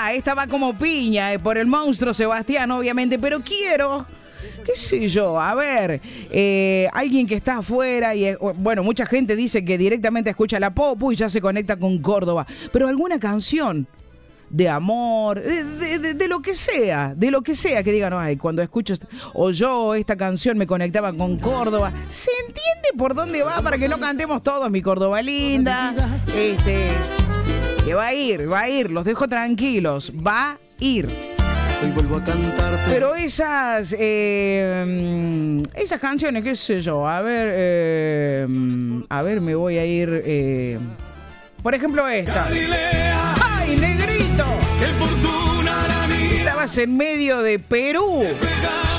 esta va como piña, por el monstruo Sebastián, obviamente, pero quiero, qué sé yo, a ver, alguien que está afuera y, bueno, mucha gente dice que directamente escucha la Popu y ya se conecta con Córdoba, pero alguna canción de amor, de lo que sea, que digan, ay, cuando escucho, o yo esta canción me conectaba con Córdoba. ¿Se entiende por dónde va para que no cantemos todos, mi Córdoba linda? Que va a ir, los dejo tranquilos, va a ir. Hoy vuelvo a cantarte. Pero esas canciones, qué sé yo, a ver, me voy a ir, por ejemplo esta. ¡Ay, negrito! ¡Qué fortuna la mía! Estabas en medio de Perú.